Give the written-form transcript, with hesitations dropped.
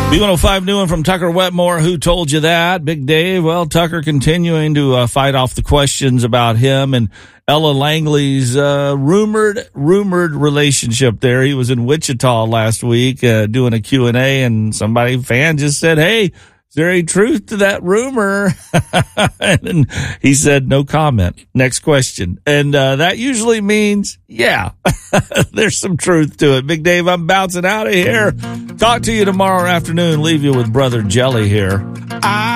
B105 new one from Tucker Wetmore. Who told you that? Big Dave. Well, Tucker continuing to fight off the questions about him and Ella Langley's rumored relationship there. He was in Wichita last week doing a Q&A, and fan just said, hey, is there any truth to that rumor? And he said, no comment. Next question. And that usually means, yeah, there's some truth to it. Big Dave, I'm bouncing out of here. Talk to you tomorrow afternoon. Leave you with Brother Jelly here.